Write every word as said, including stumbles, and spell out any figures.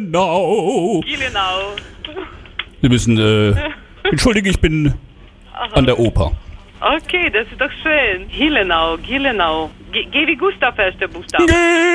Gielenau. Gielenau. Sie müssen, äh, entschuldige, ich bin an der Oper. Okay, das ist doch schön. Gielenau, Gielenau. G, G wie Gustav, erster Buchstabe. G